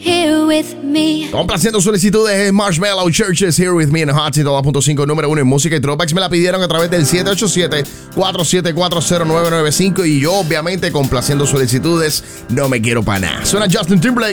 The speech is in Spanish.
here with me. Complaciendo solicitudes, Marshmallow Churches Here With Me en Hot 102.5, número 1 en música y throwbacks. Me la pidieron a través del 787-474-0995 y yo obviamente complaciendo solicitudes, no me quiero para nada. Suena Justin Timberlake.